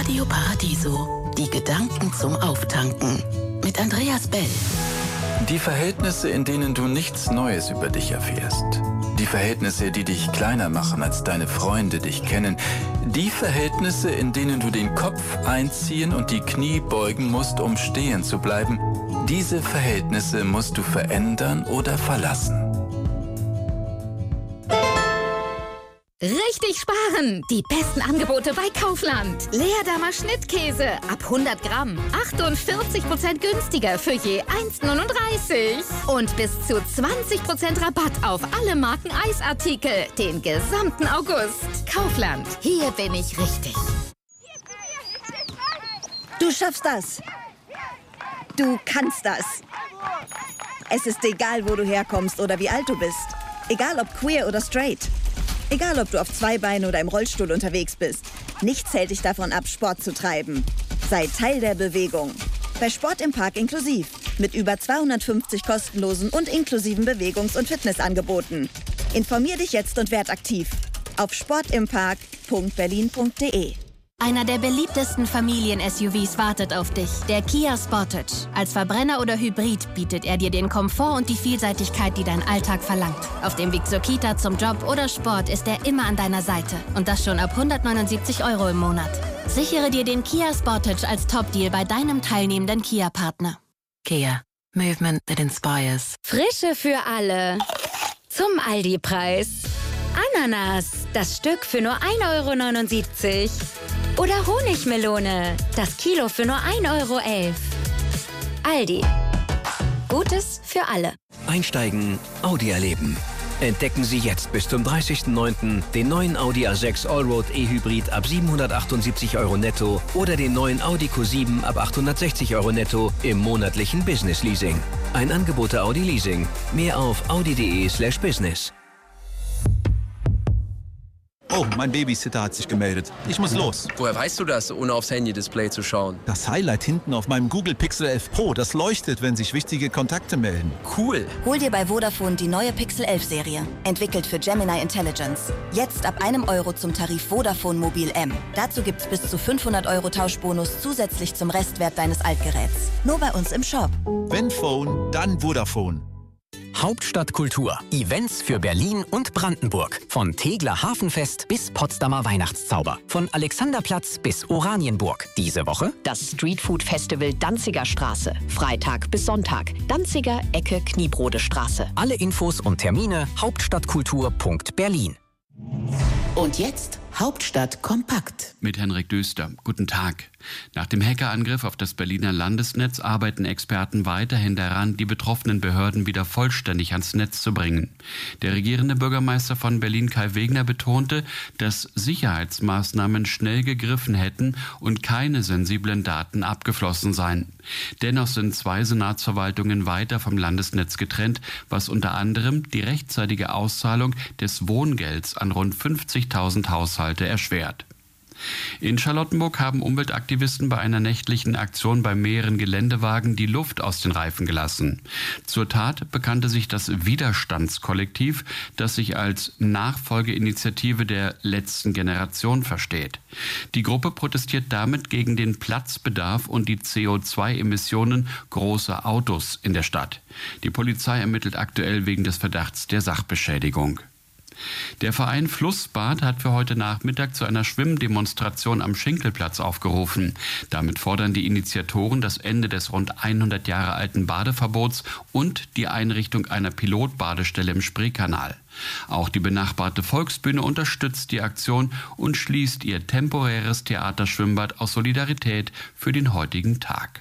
Radio Paradiso. Die Gedanken zum Auftanken. Mit Andreas Bell. Die Verhältnisse, in denen du nichts Neues über dich erfährst. Die Verhältnisse, die dich kleiner machen, als deine Freunde dich kennen. Die Verhältnisse, in denen du den Kopf einziehen und die Knie beugen musst, um stehen zu bleiben. Diese Verhältnisse musst du verändern oder verlassen. Richtig sparen! Die besten Angebote bei Kaufland. Leerdammer Schnittkäse ab 100 Gramm. 48% günstiger für je 1,39. Und bis zu 20% Rabatt auf alle Marken Eisartikel. Den gesamten August. Kaufland. Hier bin ich richtig. Du schaffst das. Du kannst das. Es ist egal, wo du herkommst oder wie alt du bist. Egal ob queer oder straight. Egal, ob du auf zwei Beinen oder im Rollstuhl unterwegs bist. Nichts hält dich davon ab, Sport zu treiben. Sei Teil der Bewegung. Bei Sport im Park inklusiv. Mit über 250 kostenlosen und inklusiven Bewegungs- und Fitnessangeboten. Informier dich jetzt und werd aktiv. Auf sportimpark.berlin.de. Einer der beliebtesten Familien-SUVs wartet auf dich, der Kia Sportage. Als Verbrenner oder Hybrid bietet er dir den Komfort und die Vielseitigkeit, die dein Alltag verlangt. Auf dem Weg zur Kita, zum Job oder Sport ist er immer an deiner Seite. Und das schon ab 179 € im Monat. Sichere dir den Kia Sportage als Top-Deal bei deinem teilnehmenden Kia-Partner. Kia. Movement that inspires. Frische für alle. Zum Aldi-Preis. Ananas. Das Stück für nur 1,79 € Oder Honigmelone. Das Kilo für nur 1,11 €. Aldi. Gutes für alle. Einsteigen, Audi erleben. Entdecken Sie jetzt bis zum 30.09. den neuen Audi A6 Allroad E-Hybrid ab 778 € netto oder den neuen Audi Q7 ab 860 € netto im monatlichen Business Leasing. Ein Angebot der Audi Leasing. Mehr auf audi.de/business. Oh, mein Babysitter hat sich gemeldet. Ich muss los. Woher weißt du das, ohne aufs Handy-Display zu schauen? Das Highlight hinten auf meinem Google Pixel 11 Pro, das leuchtet, wenn sich wichtige Kontakte melden. Cool. Hol dir bei Vodafone die neue Pixel 11 Serie. Entwickelt für Gemini Intelligence. Jetzt ab €1 zum Tarif Vodafone Mobil M. Dazu gibt's bis zu 500 € Tauschbonus zusätzlich zum Restwert deines Altgeräts. Nur bei uns im Shop. Wenn Phone, dann Vodafone. Hauptstadtkultur. Events für Berlin und Brandenburg. Von Tegeler Hafenfest bis Potsdamer Weihnachtszauber. Von Alexanderplatz bis Oranienburg. Diese Woche das Streetfood-Festival Danziger Straße. Freitag bis Sonntag. Danziger Ecke Kniebrode Straße. alle Infos und Termine hauptstadtkultur.berlin. Und jetzt Hauptstadt kompakt. Mit Henrik Döster. Guten Tag. Nach dem Hackerangriff auf das Berliner Landesnetz arbeiten Experten weiterhin daran, die betroffenen Behörden wieder vollständig ans Netz zu bringen. Der regierende Bürgermeister von Berlin, Kai Wegner, betonte, dass Sicherheitsmaßnahmen schnell gegriffen hätten und keine sensiblen Daten abgeflossen seien. Dennoch sind 2 Senatsverwaltungen weiter vom Landesnetz getrennt, was unter anderem die rechtzeitige Auszahlung des Wohngelds an rund 50.000 Haushalte erschwert. In Charlottenburg haben Umweltaktivisten bei einer nächtlichen Aktion bei mehreren Geländewagen die Luft aus den Reifen gelassen. Zur Tat bekannte sich das Widerstandskollektiv, das sich als Nachfolgeinitiative der letzten Generation versteht. Die Gruppe protestiert damit gegen den Platzbedarf und die CO2-Emissionen großer Autos in der Stadt. Die Polizei ermittelt aktuell wegen des Verdachts der Sachbeschädigung. Der Verein Flussbad hat für heute Nachmittag zu einer Schwimmdemonstration am Schinkelplatz aufgerufen. Damit fordern die Initiatoren das Ende des rund 100 Jahre alten Badeverbots und die Einrichtung einer Pilotbadestelle im Spreekanal. Auch die benachbarte Volksbühne unterstützt die Aktion und schließt ihr temporäres Theaterschwimmbad aus Solidarität für den heutigen Tag.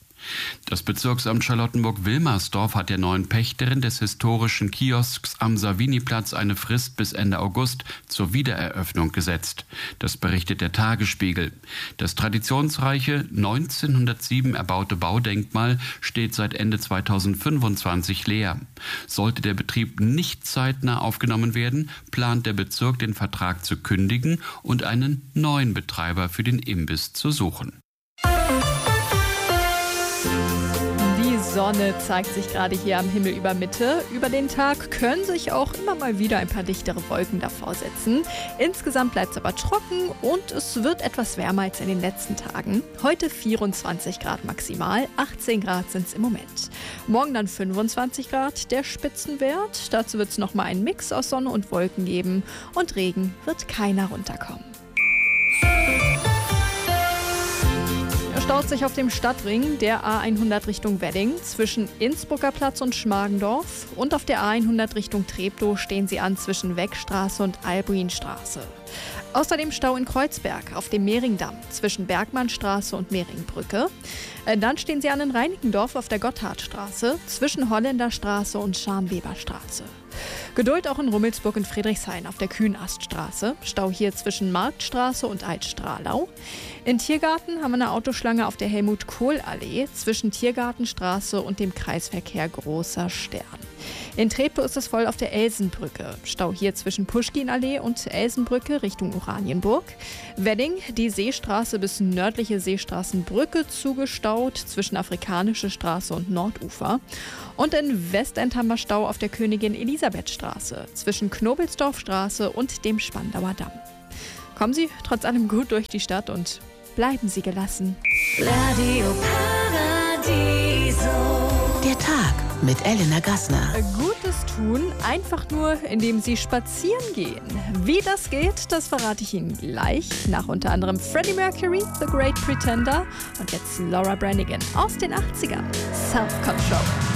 Das Bezirksamt Charlottenburg-Wilmersdorf hat der neuen Pächterin des historischen Kiosks am Savini-Platz eine Frist bis Ende August zur Wiedereröffnung gesetzt. Das berichtet der Tagesspiegel. Das traditionsreiche 1907 erbaute Baudenkmal steht seit Ende 2025 leer. Sollte der Betrieb nicht zeitnah aufgenommen werden, plant der Bezirk, den Vertrag zu kündigen und einen neuen Betreiber für den Imbiss zu suchen. Sonne zeigt sich gerade hier am Himmel über Mitte. Über den Tag können sich auch immer mal wieder ein paar dichtere Wolken davor setzen. Insgesamt bleibt es aber trocken und es wird etwas wärmer als in den letzten Tagen. Heute 24 Grad maximal, 18 Grad sind es im Moment. Morgen dann 25 Grad, der Spitzenwert. Dazu wird es nochmal einen Mix aus Sonne und Wolken geben und Regen wird keiner runterkommen. Staut sich auf dem Stadtring der A100 Richtung Wedding zwischen Innsbrucker Platz und Schmargendorf und auf der A100 Richtung Treptow stehen sie an zwischen Weckstraße und Albuinstraße. Außerdem Stau in Kreuzberg auf dem Mehringdamm zwischen Bergmannstraße und Mehringbrücke. Dann stehen sie an in Reinickendorf auf der Gotthardstraße zwischen Holländerstraße und Scharnweberstraße. Geduld auch in Rummelsburg und Friedrichshain auf der Kühnaststraße. Stau hier zwischen Marktstraße und Altstrahlau. In Tiergarten haben wir eine Autoschlange auf der Helmut-Kohl-Allee zwischen Tiergartenstraße und dem Kreisverkehr Großer Stern. In Treptow ist es voll auf der Elsenbrücke. Stau hier zwischen Puschkin-Allee und Elsenbrücke Richtung Oranienburg. Wedding, die Seestraße bis nördliche Seestraßenbrücke zugestaut zwischen Afrikanische Straße und Nordufer. Und in Westend haben wir Stau auf der Königin-Elisabeth-Straße zwischen Knobelsdorfstraße und dem Spandauer Damm. Kommen Sie trotz allem gut durch die Stadt und bleiben Sie gelassen. Radio Paradiso. Der Tag mit Elena Gassner. Gutes tun, einfach nur, indem Sie spazieren gehen. Wie das geht, das verrate ich Ihnen gleich. Nach unter anderem Freddie Mercury, The Great Pretender und jetzt Laura Branigan aus den 80ern. Self-Control.